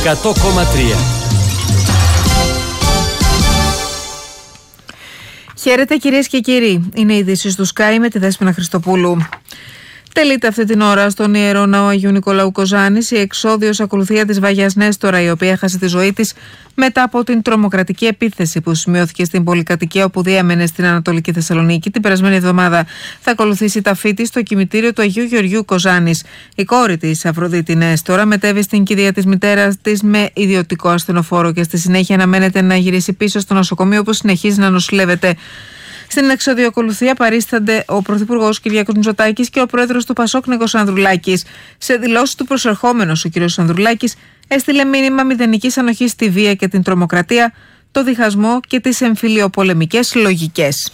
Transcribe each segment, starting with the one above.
100,3. Χαίρετε κυρίες και κύριοι. Είναι οι ειδήσεις του Sky με τη Δέσποινα Χριστοπούλου. Τελείται αυτή την ώρα στον Ιερό Ναό Αγίου Νικολαού Κοζάνης η εξόδιος ακολουθία της Βαγιάς Νέστορα, η οποία έχασε τη ζωή της μετά από την τρομοκρατική επίθεση που σημειώθηκε στην πολυκατοικία όπου διέμενε στην Ανατολική Θεσσαλονίκη την περασμένη εβδομάδα. Θα ακολουθήσει τα φύτη στο κημητήριο του Αγίου Γεωργίου Κοζάνης. Η κόρη της, Αφροδίτη Νέστορα, μετέβη στην κηδεία της μητέρας της με ιδιωτικό ασθενοφόρο και στη συνέχεια αναμένεται να γυρίσει πίσω στο νοσοκομείο, όπου συνεχίζει να νοσηλεύεται. Στην εξωδιοκολουθία παρίστανται ο Πρωθυπουργός Κυριάκος Μητσοτάκης και ο Πρόεδρος του Πασόκ Νίκος Ανδρουλάκης. Σε δηλώσεις του προσερχόμενος, ο κ. Ανδρουλάκης έστειλε μήνυμα μηδενικής ανοχής στη βία και την τρομοκρατία, το διχασμό και τις εμφυλιοπολεμικές λογικές.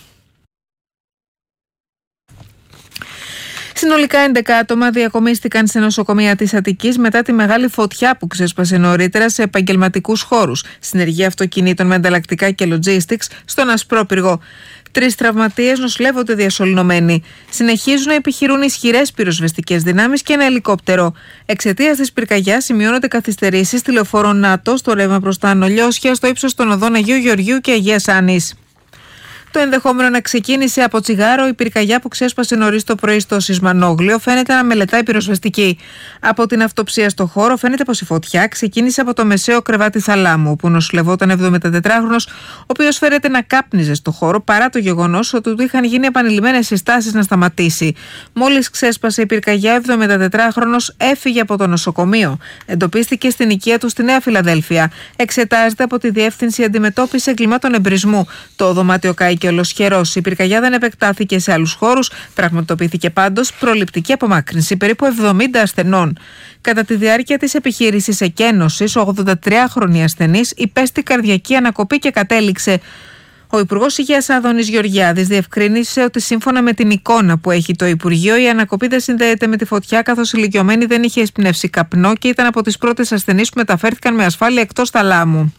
Συνολικά 11 άτομα διακομίστηκαν σε νοσοκομεία της Αττικής μετά τη μεγάλη φωτιά που ξέσπασε νωρίτερα σε επαγγελματικούς χώρους, συνεργεία αυτοκινήτων με ανταλλακτικά και logistics στον Ασπρόπυργο. 3 τραυματίες νοσηλεύονται διασωληνωμένοι. Συνεχίζουν να επιχειρούν ισχυρές πυροσβεστικές δυνάμεις και ένα ελικόπτερο. Εξαιτίας της πυρκαγιάς σημειώνονται καθυστερήσεις στη λεωφόρο ΝΑΤΟ στο ρεύμα προς τα Ανολιώσια στο ύψος των οδών Αγίου Γεωργίου και Αγίας Άνης. Το ενδεχόμενο να ξεκίνησε από τσιγάρο, η πυρκαγιά που ξέσπασε νωρίς το πρωί στο Σισμανόγλιο φαίνεται να μελετάει πυροσβεστική. Από την αυτοψία στο χώρο φαίνεται πως η φωτιά ξεκίνησε από το μεσαίο κρεβάτι θαλάμου, όπου νοσηλευόταν 74χρονος, ο οποίος φέρεται να κάπνιζε στο χώρο παρά το γεγονός ότι του είχαν γίνει επανειλημμένες συστάσεις να σταματήσει. Μόλις ξέσπασε η πυρκαγιά, ο 74χρονος έφυγε από το νοσοκομείο. Εντοπίστηκε στην οικία του στη Νέα Φιλαδέλφια. Εξετάζεται από τη Διεύθυνση Αντιμετώπισης Εγκλημάτων Εμπρισμού. Το δωμάτιο και ολοσχερός. Η πυρκαγιά δεν επεκτάθηκε σε άλλους χώρους, πραγματοποιήθηκε πάντως προληπτική απομάκρυνση περίπου 70 ασθενών. Κατά τη διάρκεια της επιχείρησης εκένωσης, ο 83χρονη ασθενής υπέστη καρδιακή ανακοπή και κατέληξε. Ο Υπουργός Υγείας Άδωνης Γεωργιάδης διευκρίνησε ότι σύμφωνα με την εικόνα που έχει το Υπουργείο, η ανακοπή δεν συνδέεται με τη φωτιά, καθώς η ηλικιωμένη δεν είχε εισπνεύσει καπνό και ήταν από τις πρώτες ασθενείς που μεταφέρθηκαν με ασφάλεια εκτός θαλάμου.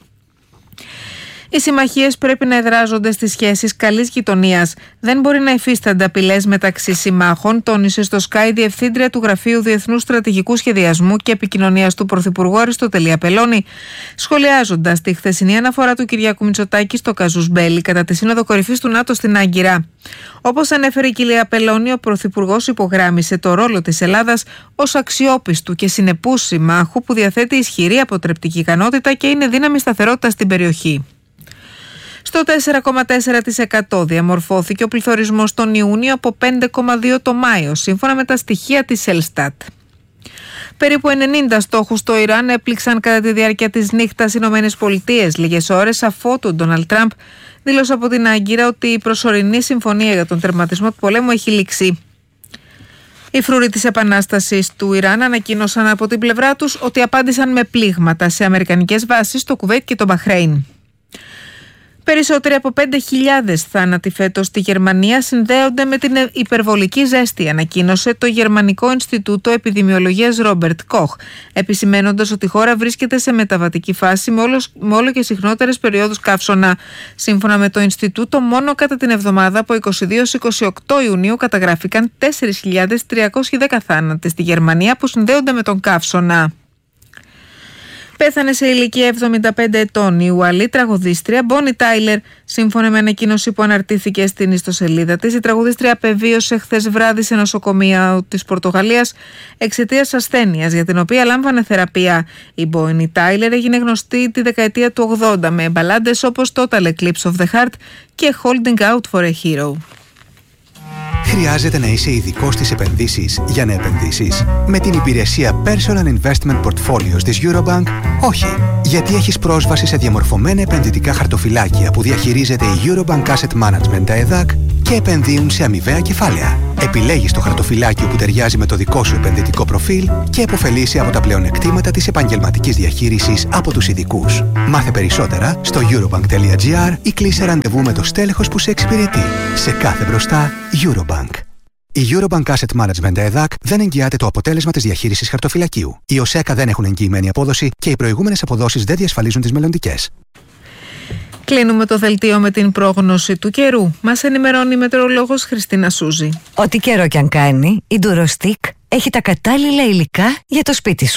Οι συμμαχίες πρέπει να εδράζονται στις σχέσεις καλής γειτονίας. Δεν μπορεί να υφίστανται απειλές μεταξύ συμμάχων, τόνισε στο Sky Διευθύντρια του Γραφείου Διεθνούς Στρατηγικού Σχεδιασμού και Επικοινωνίας του Πρωθυπουργού Αριστοτέλη Απελώνη, σχολιάζοντας τη χθεσινή αναφορά του Κυριάκου Μητσοτάκη στο Καζούς Μπέλι κατά τη Σύνοδο Κορυφής του ΝΑΤΟ στην Άγκυρα. Όπως ανέφερε η κυρία Απελώνη, ο Πρωθυπουργός υπογράμμισε το ρόλο της Ελλάδας ως αξιόπιστου και συνεπού συμμάχου που διαθέτει ισχυρή αποτρεπτική ικανότητα και είναι δύναμη σταθερότητας στην περιοχή. Στο 4,4% διαμορφώθηκε ο πληθωρισμός τον Ιούνιο από 5,2% το Μάιο, σύμφωνα με τα στοιχεία της Ελστάτ. Περίπου 90 στόχους στο Ιράν έπληξαν κατά τη διάρκεια της νύχτας Ηνωμένες Πολιτείες, λίγες ώρες αφού ο Ντόναλντ Τραμπ δήλωσε από την Άγκυρα ότι η προσωρινή συμφωνία για τον τερματισμό του πολέμου έχει λήξει. Οι φρουροί της Επανάστασης του Ιράν ανακοίνωσαν από την πλευρά τους ότι απάντησαν με πλήγματα σε αμερικανικές βάσεις στο Κουβέιτ και το Μπαχρέιν. Περισσότεροι από 5.000 θάνατοι φέτος στη Γερμανία συνδέονται με την υπερβολική ζέστη, ανακοίνωσε το Γερμανικό Ινστιτούτο Επιδημιολογίας Ρόμπερτ Κοχ, επισημαίνοντας ότι η χώρα βρίσκεται σε μεταβατική φάση με όλο και συχνότερες περιόδους καύσωνα. Σύμφωνα με το Ινστιτούτο, μόνο κατά την εβδομάδα από 22-28 Ιουνίου καταγράφηκαν 4.310 θάνατοι στη Γερμανία που συνδέονται με τον καύσωνα. Πέθανε σε ηλικία 75 ετών η Ουαλή τραγουδίστρια Μπόνι Τάιλερ. Σύμφωνα με ανακοίνωση που αναρτήθηκε στην ιστοσελίδα της, η τραγουδίστρια απεβίωσε χθες βράδυ σε νοσοκομεία της Πορτογαλίας εξαιτίας ασθένειας για την οποία λάμβανε θεραπεία. Η Μπόνι Τάιλερ έγινε γνωστή τη δεκαετία του 80 με μπαλάντες όπως Total Eclipse of the Heart και Holding Out for a Hero. Χρειάζεται να είσαι ειδικός στις επενδύσεις για να επενδύσεις? Με την υπηρεσία Personal Investment Portfolios της Eurobank, όχι. Γιατί έχεις πρόσβαση σε διαμορφωμένα επενδυτικά χαρτοφυλάκια που διαχειρίζεται η Eurobank Asset Management, τα ΕΔΑΚ, και επενδύουν σε αμοιβαία κεφάλαια. Επιλέγεις το χαρτοφυλάκιο που ταιριάζει με το δικό σου επενδυτικό προφίλ και επωφελείσαι από τα πλεονεκτήματα της επαγγελματικής διαχείρισης από τους ειδικούς. Μάθε περισσότερα στο eurobank.gr ή κλείσε ραντεβού με το στέλεχος που σε εξυπηρετεί. Σε κάθε μπροστά, Eurobank. Η Eurobank Asset Management ΕΔΑΚ δεν εγγυάται το αποτέλεσμα της διαχείρισης χαρτοφυλακίου. Οι ΟΣΕΚΑ δεν έχουν εγγυημένη απόδοση και οι προηγούμενες αποδόσεις δεν διασφαλίζουν τις μελλοντικές. Κλείνουμε το δελτίο με την πρόγνωση του καιρού. Μας ενημερώνει η μετεωρολόγος Χριστίνα Σούζη. Ό,τι καιρό κι αν κάνει, η Durostec έχει τα κατάλληλα υλικά για το σπίτι σου.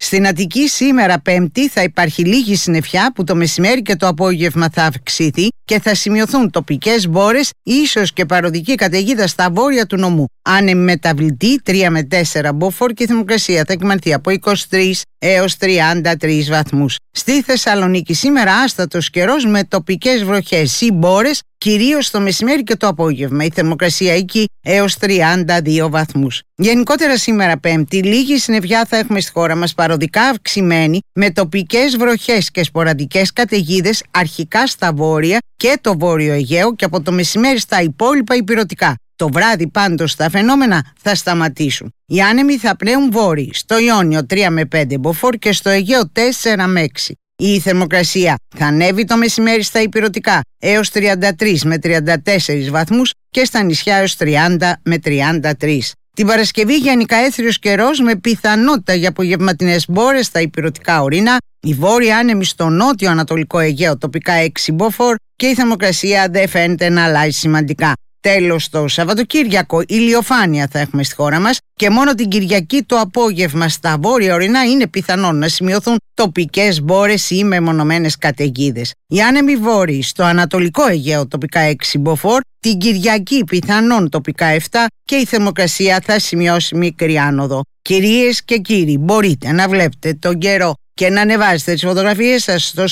Στην Αττική σήμερα Πέμπτη θα υπάρχει λίγη συννεφιά που το μεσημέρι και το απόγευμα θα αυξηθεί και θα σημειωθούν τοπικές μπόρες, ίσως και παροδική καταιγίδα στα βόρεια του νομού. Άνεμη μεταβλητή 3 με 4 μποφόρ και η θερμοκρασία θα κυμανθεί από 23 έως 33 βαθμούς. Στη Θεσσαλονίκη σήμερα άστατος καιρός με τοπικές βροχές ή μπόρες, κυρίως το μεσημέρι και το απόγευμα. Η θερμοκρασία εκεί έως 32 βαθμούς. Γενικότερα σήμερα Πέμπτη, λίγη συννεφιά θα έχουμε στη χώρα μας, παροδικά αυξημένη, με τοπικές βροχές και σποραδικές καταιγίδες αρχικά στα βόρεια και το βόρειο Αιγαίο και από το μεσημέρι στα υπόλοιπα ηπειρωτικά. Το βράδυ πάντως τα φαινόμενα θα σταματήσουν. Οι άνεμοι θα πλέουν βόρειοι, στο Ιόνιο 3 με 5 μποφόρ και στο Αιγαίο 4 με 6. Η θερμοκρασία θα ανέβει το μεσημέρι στα ηπειρωτικά έως 33 με 34 βαθμούς και στα νησιά έως 30 με 33. Την Παρασκευή γενικά έθριος καιρός με πιθανότητα για απογευματινές μπόρες στα ηπειρωτικά ορεινά, η βόρεια άνεμη στο νότιο ανατολικό Αιγαίο τοπικά 6 μποφόρ και η θερμοκρασία δεν φαίνεται να αλλάζει σημαντικά. Τέλος, το Σαββατοκύριακο ηλιοφάνεια θα έχουμε στη χώρα μας και μόνο την Κυριακή το απόγευμα στα βόρεια ορεινά είναι πιθανόν να σημειωθούν τοπικές μπόρες ή μεμονωμένες καταιγίδες. Οι άνεμοι βόρειοι στο ανατολικό Αιγαίο τοπικά 6 μποφόρ, την Κυριακή πιθανόν τοπικά 7 και η θερμοκρασία θα σημειώσει μικρή άνοδο. Κυρίες και κύριοι, μπορείτε να βλέπετε τον καιρό και να ανεβάζετε τις φωτογραφίες σας στο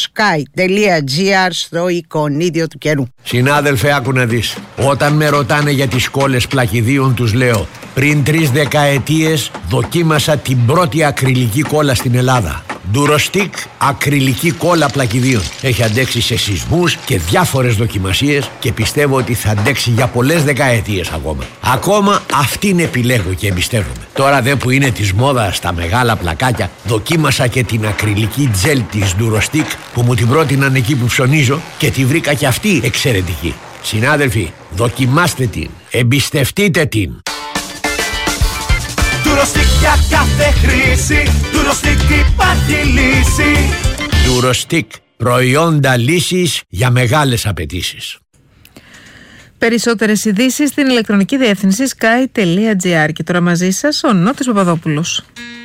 sky.gr στο εικονίδιο του καιρού. Συνάδελφε, άκου να δεις. Όταν με ρωτάνε για τις κόλλες πλακιδίων τους λέω, πριν 3 δεκαετίες δοκίμασα την πρώτη ακριλική κόλλα στην Ελλάδα. Durostic ακριλική κόλλα πλακιδίων. Έχει αντέξει σε σεισμούς και διάφορες δοκιμασίες και πιστεύω ότι θα αντέξει για πολλές δεκαετίες ακόμα. Ακόμα αυτήν επιλέγω και εμπιστεύομαι. Τώρα δε που είναι της μόδας τα μεγάλα πλακάκια, δοκίμασα και την ακριλική τζέλ της Durostic που μου την πρότειναν εκεί που ψωνίζω και τη βρήκα και αυτή εξαιρετική. Συνάδελφοι, δοκιμάστε την, εμπιστευτείτε την. Durostic για κάθε χρήση, Durostic υπάρχει λύση. Durostic, προϊόντα λύσης για μεγάλες απαιτήσεις. Περισσότερες ειδήσεις στην ηλεκτρονική διεύθυνση sky.gr. Και τώρα μαζί σας ο Νότης Παπαδόπουλος.